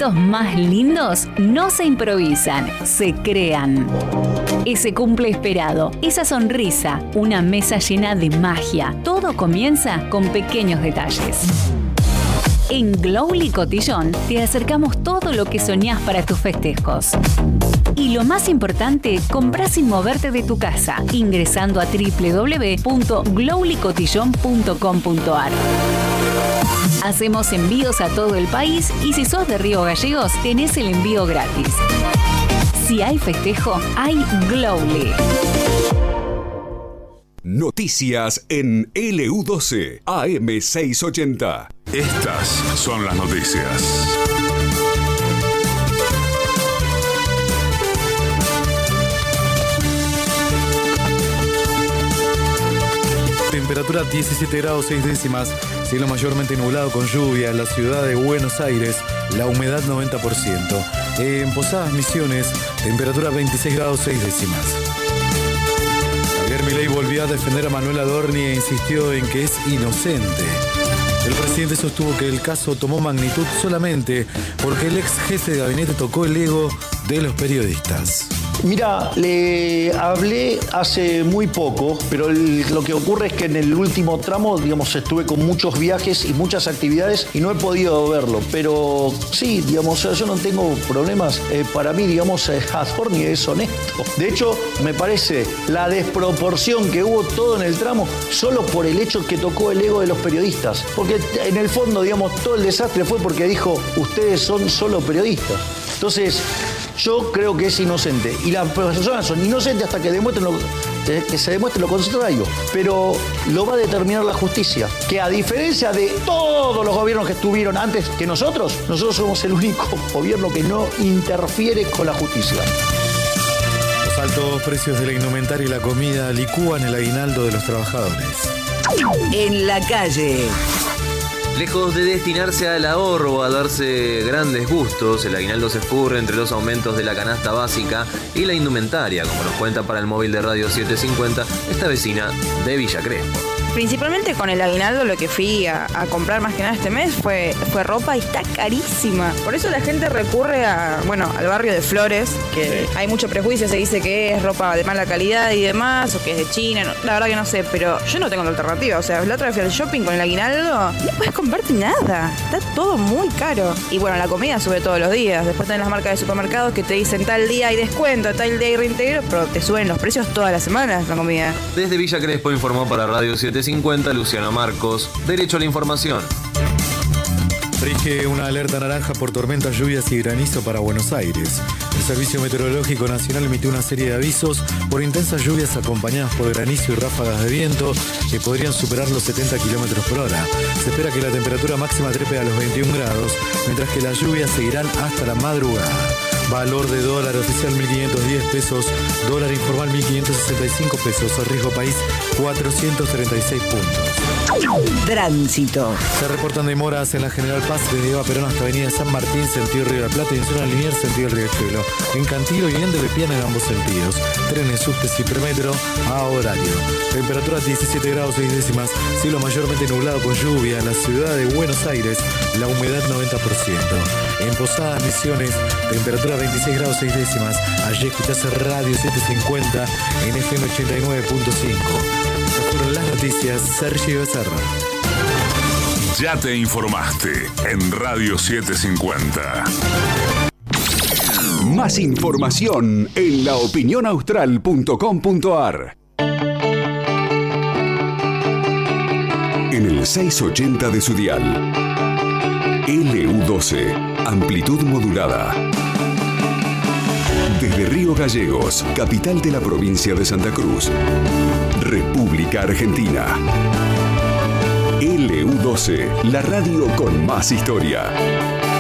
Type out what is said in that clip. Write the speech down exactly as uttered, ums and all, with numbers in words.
momentos más lindos no se improvisan, se crean. Ese cumple esperado, esa sonrisa, una mesa llena de magia, todo comienza con pequeños detalles. En Glowly Cotillón te acercamos todo lo que soñás para tus festejos. Y lo más importante, comprá sin moverte de tu casa, ingresando a doble u doble u doble u punto glowly cotillón punto com punto a r. Hacemos envíos a todo el país y si sos de Río Gallegos, tenés el envío gratis. Si hay festejo, hay Glowly. Noticias en L U doce A M seiscientos ochenta. Estas son las noticias. Temperatura diecisiete grados seis décimas, cielo mayormente nublado con lluvia en la ciudad de Buenos Aires, la humedad noventa por ciento. En Posadas Misiones, temperatura veintiséis grados seis décimas. Javier Milei volvió a defender a Manuel Adorni e insistió en que es inocente. El presidente sostuvo que el caso tomó magnitud solamente porque el ex jefe de gabinete tocó el ego de los periodistas. Mira, le hablé hace muy poco, pero el, lo que ocurre es que en el último tramo, digamos, estuve con muchos viajes y muchas actividades y no he podido verlo. Pero sí, digamos, yo no tengo problemas. Eh, para mí, digamos, Adorni es honesto. De hecho, me parece la desproporción que hubo todo en el tramo solo por el hecho que tocó el ego de los periodistas. Porque en el fondo, digamos, todo el desastre fue porque dijo, ustedes son solo periodistas. Entonces, yo creo que es inocente. Y las personas son inocentes hasta que demuestren lo, que se demuestre lo contrario. Pero lo va a determinar la justicia. Que a diferencia de todos los gobiernos que estuvieron antes que nosotros, nosotros somos el único gobierno que no interfiere con la justicia. Los altos precios de la indumentaria y la comida licúan el aguinaldo de los trabajadores. En la calle. Lejos de destinarse al ahorro o a darse grandes gustos, el aguinaldo se escurre entre los aumentos de la canasta básica y la indumentaria, como nos cuenta para el móvil de Radio setecientos cincuenta esta vecina de Villa Crespo. Principalmente con el aguinaldo lo que fui a, a comprar más que nada este mes fue, fue ropa y está carísima. Por eso la gente recurre a, bueno, al barrio de Flores, que hay mucho prejuicio, se dice que es ropa de mala calidad y demás, o que es de China, no, la verdad que no sé, pero yo no tengo otra alternativa. O sea, la otra vez fui al shopping con el aguinaldo, no puedes comprarte nada, está todo muy caro. Y bueno, la comida sube todos los días, después tenés las marcas de supermercados que te dicen tal día hay descuento, tal día hay reintegro, pero te suben los precios todas las semanas la comida. Desde Villa Crespo informó para Radio setecientos cincuenta Luciano Marcos, Derecho a la Información. Rige una alerta naranja por tormentas, lluvias y granizo para Buenos Aires. El Servicio Meteorológico Nacional emitió una serie de avisos por intensas lluvias acompañadas por granizo y ráfagas de viento que podrían superar los setenta kilómetros por hora. Se espera que la temperatura máxima trepe a los veintiún grados, mientras que las lluvias seguirán hasta la madrugada. Valor de dólar oficial mil quinientos diez pesos, dólar informal mil quinientos sesenta y cinco pesos, el riesgo país cuatrocientos treinta y seis puntos. Tránsito. Se reportan demoras en la General Paz desde Eva Perón hasta Avenida San Martín, sentido Río de la Plata, y en zona lineal, sentido Riachuelo. En Cantilo y en Delepiana en ambos sentidos. Trenes, subtes y premetro a horario. Temperatura diecisiete grados seis décimas, cielo mayormente nublado con lluvia en la ciudad de Buenos Aires, la humedad noventa por ciento. En Posadas Misiones, temperatura veintiséis grados seis décimas. Allí escuchás Radio setecientos cincuenta en F M ochenta y nueve punto cinco. Fueron las noticias, Sergio Becerra. Ya te informaste en Radio setecientos cincuenta. Más información en la opinión austral punto com punto a r. En el seiscientos ochenta de su dial. L U doce, amplitud modulada. Desde Río Gallegos, capital de la provincia de Santa Cruz, República Argentina. L U doce, la radio con más historia.